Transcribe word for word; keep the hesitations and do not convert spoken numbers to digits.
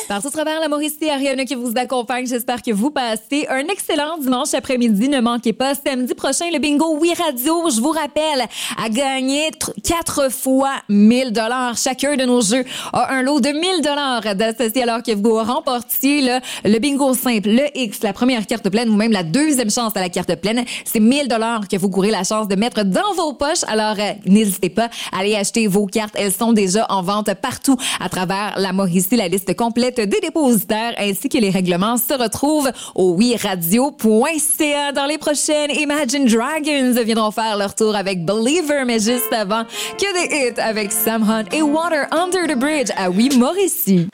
Partout à travers la Mauricie, Ariana qui vous accompagne. J'espère que vous passez un excellent dimanche après-midi. Ne manquez pas, samedi prochain, le bingo Oui Radio, je vous rappelle, a gagné quatre fois mille dollars. Chacun de nos jeux a un lot de mille dollars d'associés alors que vous remportiez là, le bingo simple, le X, la première carte pleine ou même la deuxième chance à la carte pleine. C'est mille dollars que vous courez la chance de mettre dans vos poches. Alors, euh, n'hésitez pas à aller acheter vos cartes. Elles sont déjà en vente partout à travers la Mauricie. La liste complète des dépositaires ainsi que les règlements se retrouvent au oui radio point c a. Dans les prochaines, Imagine Dragons viendront faire leur tour avec Believer, mais juste avant, que des hits avec Sam Hunt et Water Under the Bridge à Oui Mauricie.